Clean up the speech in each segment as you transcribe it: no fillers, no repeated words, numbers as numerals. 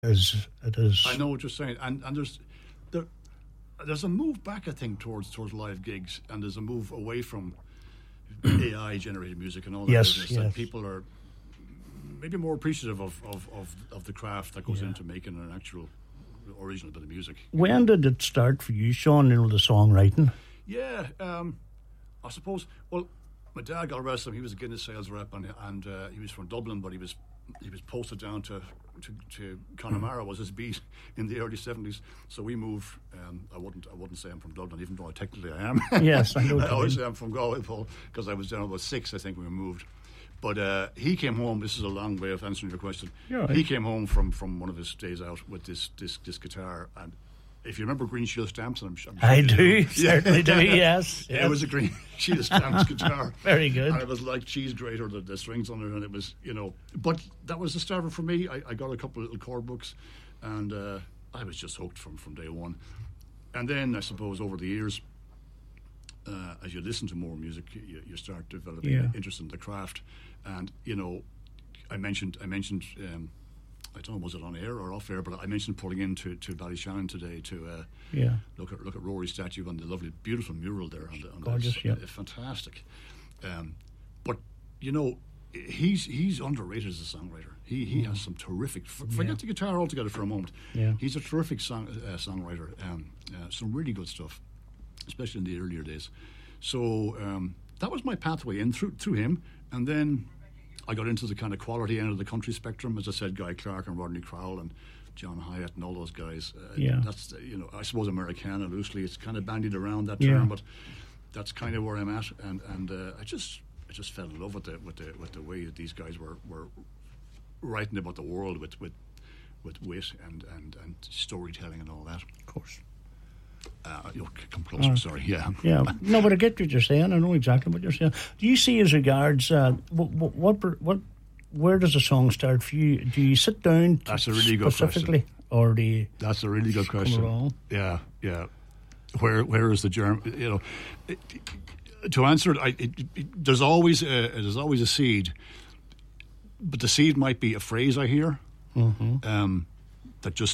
As it is. I know what you're saying, and there's a move back, I think, towards live gigs, and there's a move away from AI generated music and all that business. Yes. That people are maybe more appreciative of the craft that goes into making an actual original bit of music. When did it start for you, Sean, the songwriting? Yeah, I suppose, well, my dad got arrested. He was a Guinness sales rep, and he was from Dublin, but he was posted down to Connemara was his beat in the early 70s. So we moved. I wouldn't say I'm from Dublin, even though technically I am. Yes, I know. I always say I'm from Galway, Paul, because I was down about 6, I think, when we moved. But he came home. This is a long way of answering your question. Right. He came home from one of his days out with this guitar, and if you remember Green Shield Stamps, and I'm sure I do, certainly do. Yes, it was a Green Shield Stamps guitar. Very good. And it was like cheese grater, the strings on it, and it was, But that was the starter for me. I got a couple of little chord books, and I was just hooked from day one. And then I suppose over the years, as you listen to more music, you start developing an interest in the craft. And I mentioned. I don't know, was it on air or off air, but I mentioned pulling into Ballyshannon today to look at Rory's statue and the lovely, beautiful mural there. Gorgeous, fantastic. But he's underrated as a songwriter. He has some terrific. Forget the guitar altogether for a moment. Yeah. He's a terrific songwriter. Some really good stuff, especially in the earlier days. So that was my pathway in through him, and then I got into the kind of quality end of the country spectrum, as I said, Guy Clark and Rodney Crowell and John Hyatt and all those guys. That's I suppose Americana loosely. It's kind of bandied around that term, but that's kind of where I'm at. And I just fell in love with the way that these guys were writing about the world with wit and storytelling and all that. Of course. Come closer, sorry. Yeah. No, but I get what you're saying. I know exactly what you're saying. Do you see, as regards where does a song start for you? Do you sit down? That's a really good question. Or do you? That's a really good question. Along? Yeah. Where is the germ? To answer it, there's always a seed, but the seed might be a phrase I hear that just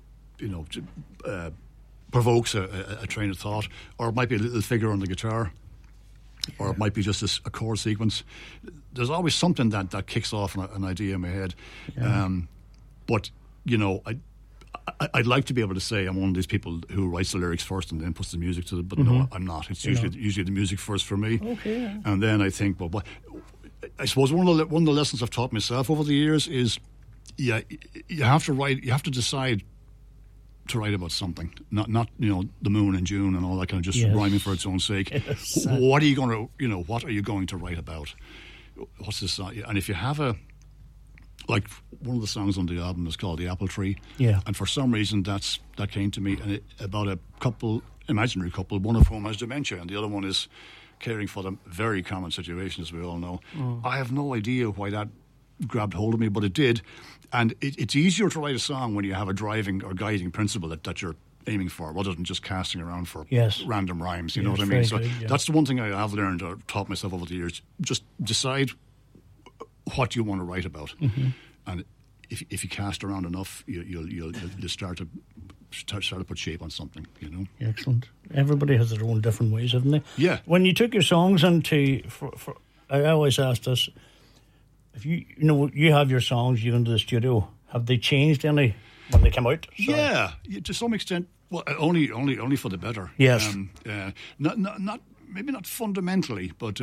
provokes a train of thought, or it might be a little figure on the guitar, or it might be just a chord sequence. There's always something that kicks off an idea in my head. But I'd like to be able to say I'm one of these people who writes the lyrics first and then puts the music to it, but no, I'm not. It's usually the music first for me. Okay. And then I think, well, I suppose one of the lessons I've taught myself over the years is, you have to write. You have to decide to write about something, not the moon in June and all that kind of just rhyming for its own sake. Yes. What are you going to write about? What's this song? And if you have one of the songs on the album is called The Apple Tree, and for some reason that came to me, and about a imaginary couple, one of whom has dementia and the other one is caring for them. Very common situation, as we all know. I have no idea why that grabbed hold of me, but it did. And it's easier to write a song when you have a driving or guiding principle that you're aiming for, rather than just casting around for random rhymes. You know what I mean? So that's the one thing I have learned or taught myself over the years. Just decide what you want to write about, and if you cast around enough, you'll start to put shape on something. Excellent. Everybody has their own different ways, haven't they? Yeah. When you took your songs into, I always ask this. If you have your songs, you go into the studio, have they changed any when they come out? Yeah, to some extent. Well, only for the better. Yes. Not maybe not fundamentally, but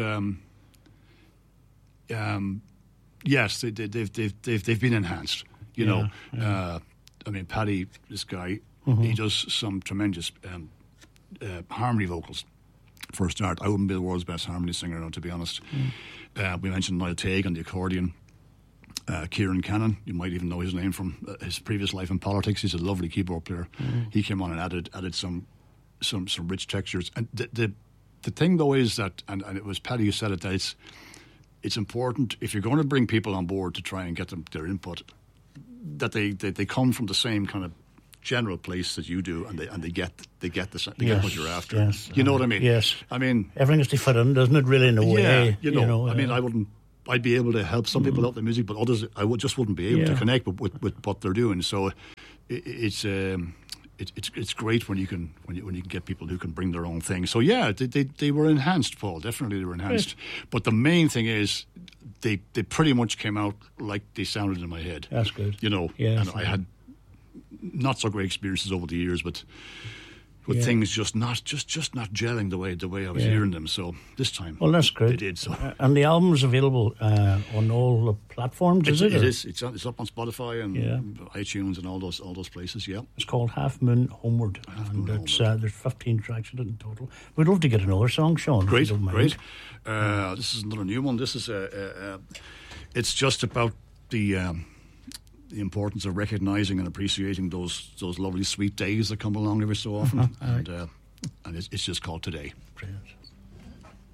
yes, they've been enhanced. I mean, Paddy, this guy, he does some tremendous harmony vocals. For a start, I wouldn't be the world's best harmony singer, to be honest. We mentioned Niall Teague on the accordion. Kieran Cannon, you might even know his name from his previous life in politics. He's a lovely keyboard player. He came on and added some rich textures. And the thing though is that, and it was Paddy who said it, that it's important if you're going to bring people on board to try and get them their input, that they come from the same kind of general place that you do, and they get what you're after. Yes. You know what I mean? Yes. I mean, everything has to fit in, doesn't it? Really, in a way. I mean, I wouldn't I'd be able to help some people out with the music, but others I wouldn't be able to connect with what they're doing. So it's great when you can get people who can bring their own thing. So yeah, they were enhanced, Paul. Definitely they were enhanced. Right. But the main thing is they pretty much came out like they sounded in my head. That's good. You know, and I had not so great experiences over the years, but with things just not gelling the way I was hearing them. So this time, well, that's great. They did so. And the album's available on all the platforms. Is it? It is. It's up on Spotify and iTunes and all those places. Yeah. It's called Half Moon Homeward, there's 15 tracks in it in total. We'd love to get another song, Sean. Great. This is another new one. This is it's just about the importance of recognising and appreciating those lovely sweet days that come along every so often, and it's just called Today. Brilliant.